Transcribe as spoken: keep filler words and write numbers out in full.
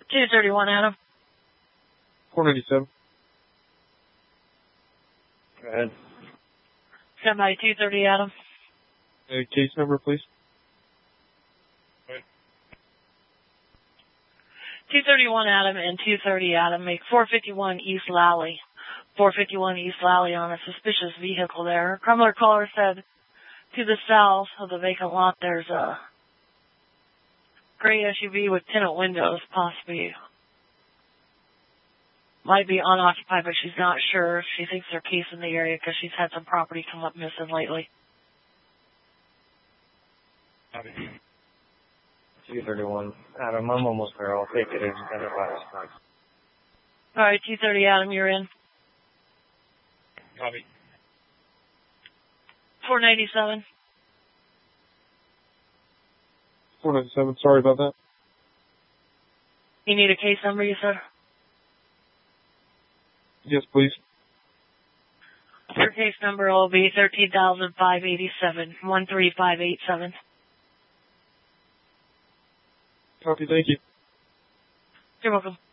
two thirty-one, Adam. four ninety-seven. Go ahead. Stand by two thirty, Adam. Uh, case number, please. two thirty-one, Adam, and two thirty, Adam. Make four fifty-one East Lally. four fifty-one East Lally on a suspicious vehicle there. Crumbler caller said to the south of the vacant lot there's a gray S U V with tinted windows, possibly. Might be unoccupied, but she's not sure. She thinks they're case in the area because she's had some property come up missing lately. two thirty-one. Adam, I'm almost there. I'll take it. It's better by us. All right, two thirty, Adam, you're in. Copy. four ninety-seven. four ninety-seven. Sorry about that. You need a case number, you said? Yes, please. Your case number will be thirteen thousand five hundred eighty-seven, one three five eight seven. Copy. Thank you. You're welcome.